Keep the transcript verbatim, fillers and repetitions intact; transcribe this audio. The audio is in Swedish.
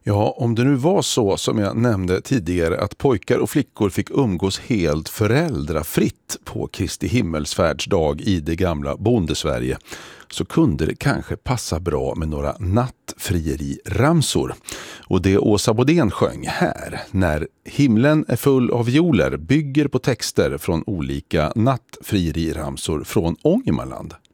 Ja, om det nu var så som jag nämnde tidigare att pojkar och flickor fick umgås helt föräldrafritt på Kristi himmelsfärdsdag i det gamla bondesverige, så kunde det kanske passa bra med några nattfrieri-ramsor. Och det Åsa Bodén sjöng här, När himlen är full av violer, bygger på texter från olika nattfrieri-ramsor från Ångermanland.